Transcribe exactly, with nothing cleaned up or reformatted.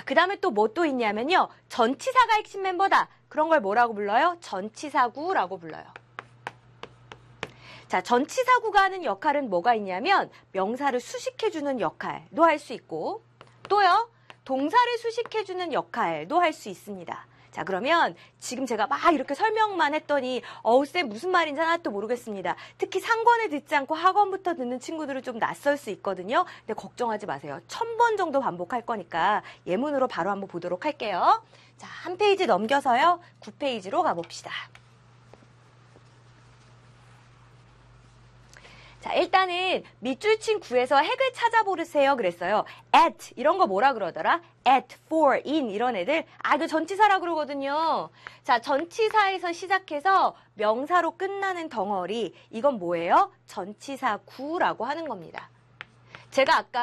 그 다음에 또 뭐 또 있냐면요. 전치사가 핵심 멤버다. 그런 걸 뭐라고 불러요? 전치사구라고 불러요. 자, 전치사구가 하는 역할은 뭐가 있냐면 명사를 수식해주는 역할도 할 수 있고 또요. 동사를 수식해주는 역할도 할 수 있습니다. 자, 그러면 지금 제가 막 이렇게 설명만 했더니 어우 쌤 무슨 말인지 하나도 모르겠습니다. 특히 상권을 듣지 않고 학원부터 듣는 친구들은 좀 낯설 수 있거든요. 근데 걱정하지 마세요. 천 번 정도 반복할 거니까 예문으로 바로 한번 보도록 할게요. 자, 한 페이지 넘겨서요. 구 페이지로 가봅시다. 자, 일단은 밑줄 친 구에서 핵을 찾아보세요 그랬어요. at 이런 거 뭐라 그러더라? at, for, in 이런 애들 아 이거 전치사라 그러거든요. 자, 전치사에서 시작해서 명사로 끝나는 덩어리 이건 뭐예요? 전치사 구라고 하는 겁니다. 제가 아까